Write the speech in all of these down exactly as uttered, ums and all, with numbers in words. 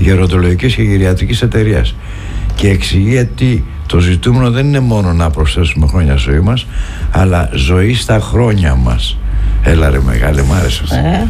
γεροντολογικής και γυριατρικής εταιρείας και εξηγεί ότι το ζητούμενο δεν είναι μόνο να προσθέσουμε χρόνια ζωή μας, αλλά ζωή στα χρόνια μας. Έλα ρε μεγάλε, μ' άρεσε αυτό. Ε.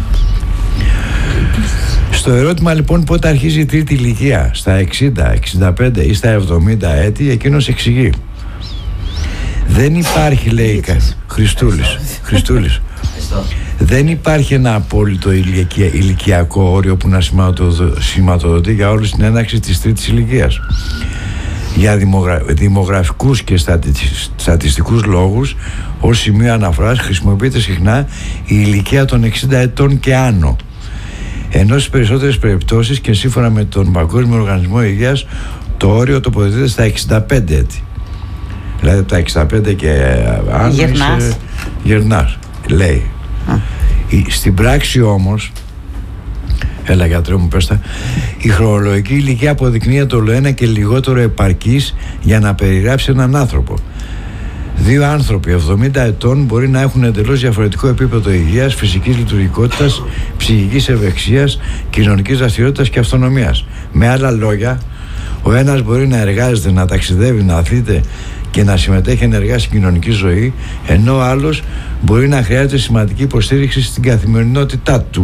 Στο ερώτημα λοιπόν πότε αρχίζει η τρίτη ηλικία, στα εξήντα, εξήντα πέντε ή στα εβδομήντα έτη, εκείνος εξηγεί: δεν υπάρχει, λέει Χριστούλης, Χριστούλης δεν υπάρχει ένα απόλυτο ηλικια, ηλικιακό όριο που να σηματοδοτεί για όλους την έναρξη της τρίτης ηλικίας. Για δημογρα... δημογραφικούς και στατι... στατιστικούς λόγους, ως σημείο αναφοράς χρησιμοποιείται συχνά η ηλικία των εξήντα ετών και άνω, ενώ στις περισσότερες περιπτώσεις και σύμφωνα με τον Παγκόσμιο Οργανισμό Υγείας το όριο τοποθετείται στα εξήντα πέντε έτη. Δηλαδή από τα εξήντα πέντε και άνω γερνάς, είσαι... γερνάς λέει. Α. Στην πράξη όμως, έλα γιατρέ μου πες τα, η χρονολογική ηλικία αποδεικνύεται όλο ένα και λιγότερο επαρκής για να περιγράψει έναν άνθρωπο. Δύο άνθρωποι εβδομήντα ετών μπορεί να έχουν εντελώς διαφορετικό επίπεδο υγείας, φυσικής λειτουργικότητας, ψυχικής ευεξίας, κοινωνικής δραστηριότητας και αυτονομίας. Με άλλα λόγια, ο ένας μπορεί να εργάζεται, να ταξιδεύει, να αθλείται και να συμμετέχει ενεργά στην κοινωνική ζωή, ενώ ο άλλος μπορεί να χρειάζεται σημαντική υποστήριξη στην καθημερινότητά του.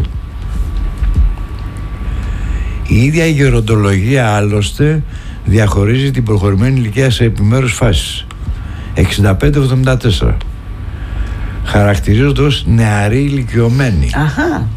Η ίδια η γεροντολογία άλλωστε διαχωρίζει την προχωρημένη ηλικία σε επιμέρους φάσεις εξήντα πέντε εβδομήντα τέσσερα, χαρακτηρίζονται ως νεαροί ηλικιωμένοι. Αχα.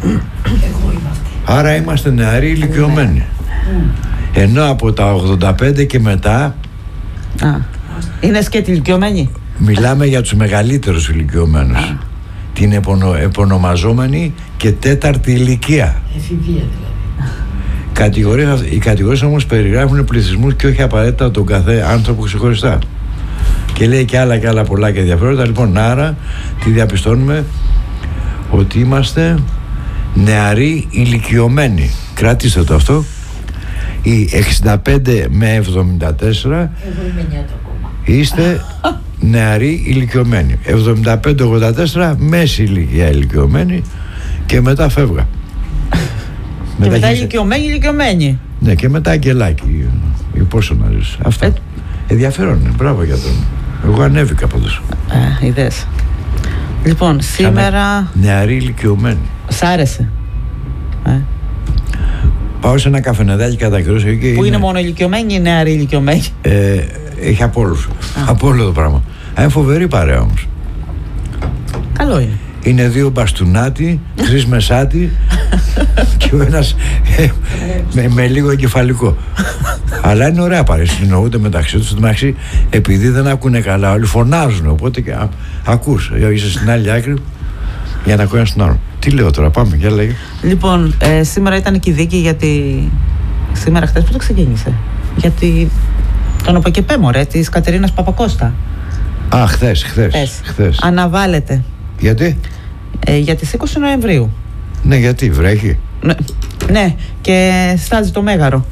Άρα είμαστε νεαροί ηλικιωμένοι. Ενώ από τα ογδόντα πέντε και μετά Α, είναι σκέτη ηλικιωμένοι. Μιλάμε για τους μεγαλύτερους ηλικιωμένους. Α. Την επωνο, επωνομαζόμενη και τέταρτη ηλικία. Εφηβεία δηλαδή. Κατηγορίες, οι κατηγορίες όμως περιγράφουν πληθυσμούς και όχι απαραίτητα τον κάθε άνθρωπο ξεχωριστά. Και λέει και άλλα και άλλα πολλά και ενδιαφέροντα. Λοιπόν, άρα τι διαπιστώνουμε? Ότι είμαστε νεαροί ηλικιωμένοι. Κρατήστε το αυτό. Οι εξήντα πέντε με εβδομήντα τέσσερα Εγώ είμαι νιάτο ακόμα. είστε νεαροί ηλικιωμένοι. εβδομήντα πέντε ογδόντα τέσσερα μέση ηλικία ηλικιωμένοι και μετά φεύγα. Και μετά ηλικιωμένοι, ηλικιωμένοι. Ναι, και μετά αγγελάκι. Ή πόσο να ζεις. Αυτό. Ε... Ενδιαφέρον είναι. Μπράβο για τον. Εγώ ανέβηκα από εδώ. Ε, είδες. Λοιπόν, σήμερα. Νεαροί ηλικιωμένοι. Σ' άρεσε? Ε. Πάω σε ένα καφενεδάκι κατά καιρός. Που είναι, είναι μόνο ηλικιωμένοι ή νεαροί ηλικιωμένοι? Ε, έχει από όλους. Από όλο το πράγμα. Είναι φοβερή παρέα όμως. Καλό είναι. Είναι δύο μπαστούνάτι, τρεις μεσάτι και ο ένας ε, με, με λίγο εγκεφαλικό. Αλλά είναι ωραία παρέα, συνεννοούνται μεταξύ τους. Εντάξει, επειδή δεν ακούνε καλά, όλοι φωνάζουν. Οπότε και α, ακούς. Είσαι στην άλλη άκρη για να ακούει ένα στον άλλο. Τι λέω τώρα, πάμε, για λέγε. Λοιπόν, ε, σήμερα ήταν και η δίκη γιατί. Σήμερα, χθες, πού το ξεκίνησε? Γιατί τον ΟΠΕΚΕΠΕ, μωρέ, της Κατερίνας Παπακώστα. Α, χθες, χθες, χθες. Αναβάλλεται. Γιατί? Ε, για τις είκοσι Νοεμβρίου. Ναι, γιατί, βρέχει? Ναι, ναι, και στάζει το Μέγαρο.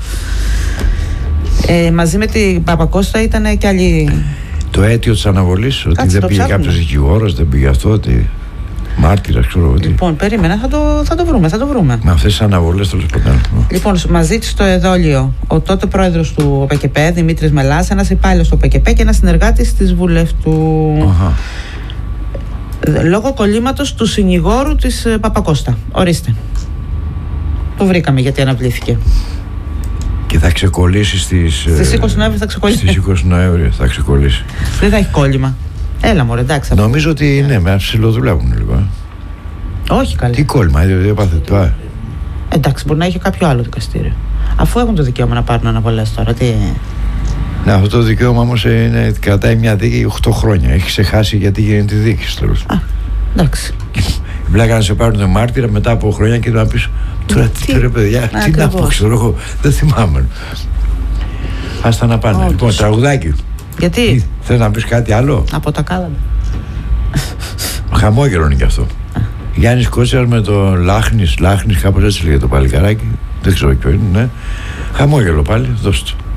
Ε, μαζί με την Παπακώστα ήταν και άλλοι. Το αίτιο της αναβολής, ότι Κάτσε, δεν πήγε κάποιος δικηγόρος, δεν πήγε αυτό, ότι μάρτυρας, ξέρω τι. Λοιπόν, περίμενα, θα το, θα το βρούμε, θα το βρούμε. Με αυτές τις αναβολές τέλος πάντων. Λοιπόν, μας ζήτησε στο εδόλιο ο τότε πρόεδρος του ΟΠΕΚΕΠΕ, Δημήτρης Μελάς, ένας υπάλληλος του ΟΠΕΚΕΠΕ και ένας συνεργάτης της βουλευτού. Αχα. Λόγω κολλήματος του συνηγόρου της Παπακώστα. Ορίστε. Το βρήκαμε γιατί αναβλήθηκε. Και θα ξεκολλήσει στις... Στις είκοσι Νοέμβρη θα ξεκολλήσει. Στις είκοσι Νοέμβρη θα ξεκολλήσει. Δεν θα έχει κόλλημα. Έλα μωρέ, εντάξει. Νομίζω ότι ναι, με ψιλοδουλεύουν λίγο. Όχι καλά. Τι κόλλημα, δεν έπαθε το. Εντάξει, μπορεί να έχει κάποιο άλλο δικαστήριο. Αφού έχουν το δικαίωμα να πάρουν αναβολές τώρα, τι... Ναι, αυτό το δικαίωμα όμως είναι, κρατάει μια δίκη οκτώ χρόνια. Έχει ξεχάσει γιατί γίνεται τη δίκη στο τέλος. Α, εντάξει. Βλάκα να σε πάρουν μάρτυρα μετά από χρόνια και να πεις τώρα τι ρε παιδιά, Α, τι να πω, ξέρω εγώ, δεν θυμάμαι. Άστα να πάνε. Oh, λοιπόν, τραγουδάκι. Γιατί? Θες να πεις κάτι άλλο? Από τα κάλαντα. Χαμόγελο είναι κι αυτό. Γιάννης Κότσιρας με το Λάχνης, Λάχνης, κάπως έτσι λέγεται το παλικαράκι. Δεν ξέρω ποιο είναι, ναι. Χαμόγελο πάλι, δώσ' το.